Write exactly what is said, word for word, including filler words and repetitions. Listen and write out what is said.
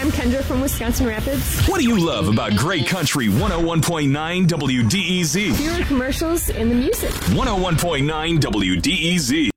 I'm Kendra from Wisconsin Rapids. What do you love about Great Country one oh one point nine W D E Z? Fewer commercials and the music. one oh one point nine W D E Z.